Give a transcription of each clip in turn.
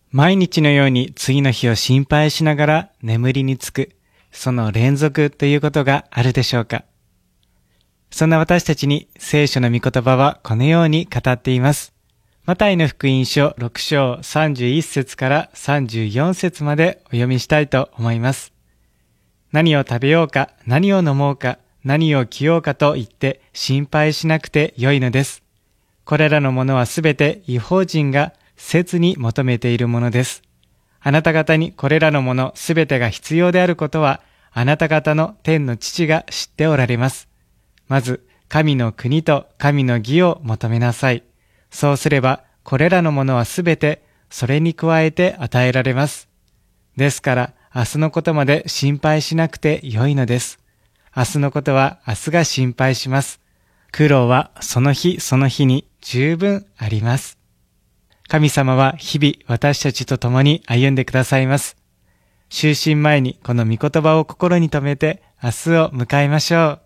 毎日のように次の日を心配しながら眠りにつく、その連続ということがあるでしょうか。そんな私たちに聖書の御言葉はこのように語っています。マタイの福音書6章31節から34節までお読みしたいと思います。何を食べようか、何を飲もうか、何を着ようかと言って心配しなくてよいのです。これらのものはすべて異邦人が切に求めているものです。あなた方にこれらのものすべてが必要であることは、あなた方の天の父が知っておられます。まず、神の国と神の義を求めなさい。そうすれば、これらのものはすべてそれに加えて与えられます。ですから、明日のことまで心配しなくてよいのです。明日のことは明日が心配します。苦労はその日その日に十分あります。神様は日々私たちと共に歩んでくださいます。就寝前にこの御言葉を心に留めて明日を迎えましょ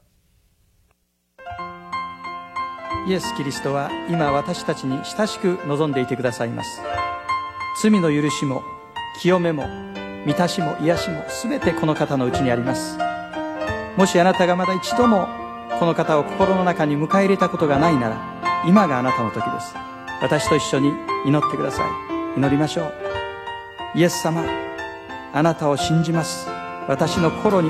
う。イエス・キリストは今私たちに親しく望んでいてくださいます。罪の許しも清めも満たしも癒しもすべてこの方のうちにあります。もしあなたがまだ一度もこの方を心の中に迎え入れたことがないなら、今があなたの時です。私と一緒に祈ってください。祈りましょう。イエス様、あなたを信じます。私の心に